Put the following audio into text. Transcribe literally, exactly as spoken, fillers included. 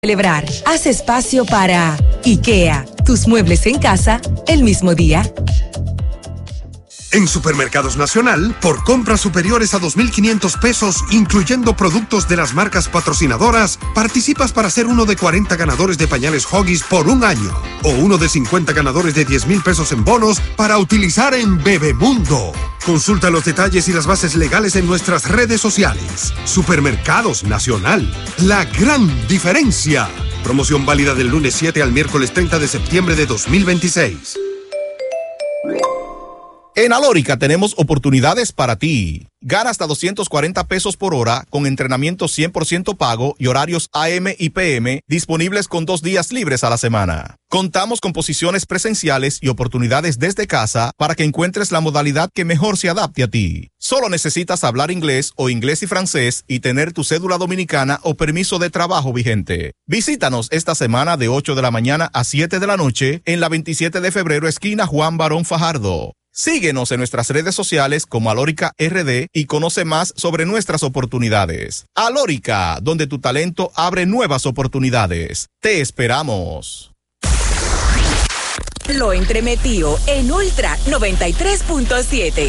Celebrar. Haz espacio para IKEA. Tus muebles en casa el mismo día. En Supermercados Nacional, por compras superiores a dos mil quinientos pesos, incluyendo productos de las marcas patrocinadoras, participas para ser uno de cuarenta ganadores de pañales Huggies por un año. O uno de cincuenta ganadores de diez mil pesos en bonos para utilizar en Bebemundo. Consulta los detalles y las bases legales en nuestras redes sociales. Supermercados Nacional. La gran diferencia. Promoción válida del lunes siete al miércoles treinta de septiembre de dos mil veintiséis. En Alórica tenemos oportunidades para ti. Gana hasta doscientos cuarenta pesos por hora con entrenamiento cien por ciento pago y horarios A M y P M disponibles con dos días libres a la semana. Contamos con posiciones presenciales y oportunidades desde casa para que encuentres la modalidad que mejor se adapte a ti. Solo necesitas hablar inglés o inglés y francés y tener tu cédula dominicana o permiso de trabajo vigente. Visítanos esta semana de ocho de la mañana a siete de la noche en la veintisiete de febrero, esquina Juan Barón Fajardo. Síguenos en nuestras redes sociales como Alórica R D y conoce más sobre nuestras oportunidades. Alórica, donde tu talento abre nuevas oportunidades. Te esperamos. Lo entremetió en Ultra noventa y tres punto siete.